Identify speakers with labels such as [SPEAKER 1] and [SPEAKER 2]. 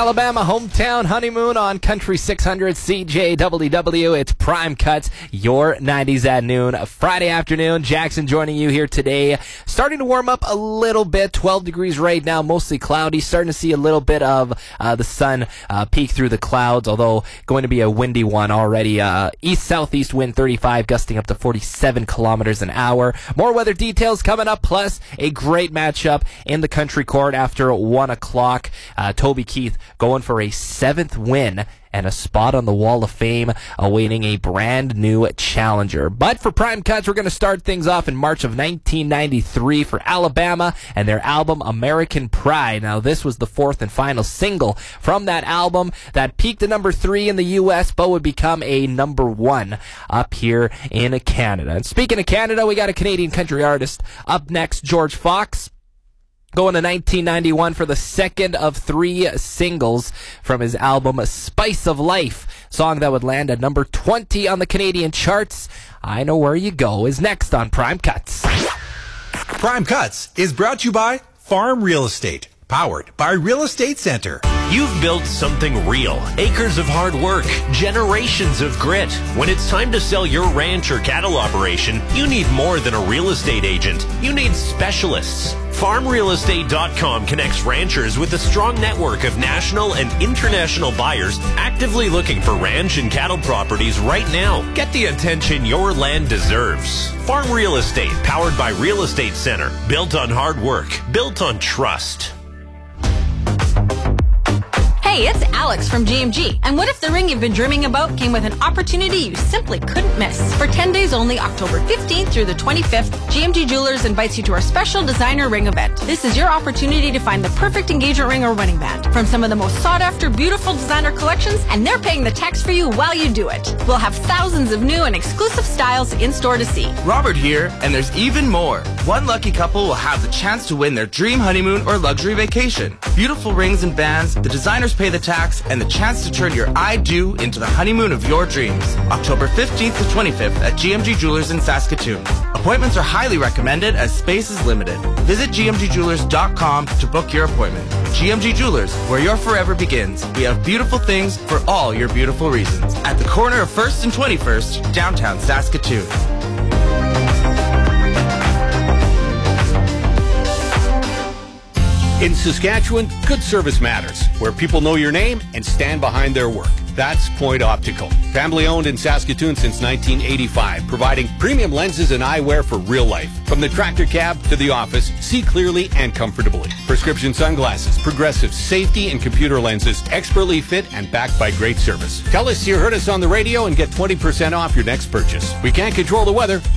[SPEAKER 1] Alabama hometown honeymoon on Country 600 CJWW. It's Prime Cuts, your 90s at noon. Friday afternoon. Jackson joining you here today. Starting to warm up a little bit. 12 degrees right now, mostly cloudy. Starting to see a little bit of the sun peek through the clouds, although going to be a windy one already. East-southeast wind 35, gusting up to 47 kilometers an hour. More weather details coming up, plus a great matchup in the Country Court after 1 o'clock. Toby Keith going for a 7th win and a spot on the Wall of Fame, awaiting a brand new challenger. But for Prime Cuts, we're going to start things off in March of 1993 for Alabama and their album American Pride. Now, this was the 4th and final single from that album that peaked at number 3 in the U.S., but would become a number 1 up here in Canada. And speaking of Canada, we got a Canadian country artist up next, George Fox. Going to 1991 for the second of 3 singles from his album Spice of Life. Song that would land at number 20 on the Canadian charts. I Know Where You Go is next on Prime Cuts.
[SPEAKER 2] Prime Cuts is brought to you by Farm Real Estate, powered by Real Estate Center.
[SPEAKER 3] You've built something real. Acres of hard work, generations of grit. When it's time to sell your ranch or cattle operation, you need more than a real estate agent. You need specialists. FarmRealEstate.com connects ranchers with a strong network of national and international buyers actively looking for ranch and cattle properties right now. Get the attention your land deserves. Farm Real Estate, powered by Real Estate Center. Built on hard work, built on trust.
[SPEAKER 4] Hey, it's Alex from GMG. And what if the ring you've been dreaming about came with an opportunity you simply couldn't miss? For 10 days only, October 15th through the 25th, GMG Jewelers invites you to our special designer ring event. This is your opportunity to find the perfect engagement ring or wedding band from some of the most sought-after, beautiful designer collections, and they're paying the tax for you while you do it. We'll have thousands of new and exclusive styles in-store to see.
[SPEAKER 5] Robert here, and there's even more. One lucky couple will have the chance to win their dream honeymoon or luxury vacation. Beautiful rings and bands, the designers pay the tax, and the chance to turn your I do into the honeymoon of your dreams. October 15th to 25th at GMG Jewelers in Saskatoon. Appointments are highly recommended as space is limited. Visit gmgjewelers.com to book your appointment. GMG Jewelers, where your forever begins. We have beautiful things for all your beautiful reasons. At the corner of 1st and 21st, downtown Saskatoon.
[SPEAKER 6] In Saskatchewan, good service matters, where people know your name and stand behind their work. That's Point Optical. Family owned in Saskatoon since 1985, providing premium lenses and eyewear for real life. From the tractor cab to the office, see clearly and comfortably. Prescription sunglasses, progressive safety and computer lenses, expertly fit and backed by great service. Tell us you heard us on the radio and get 20% off your next purchase. We can't control the weather,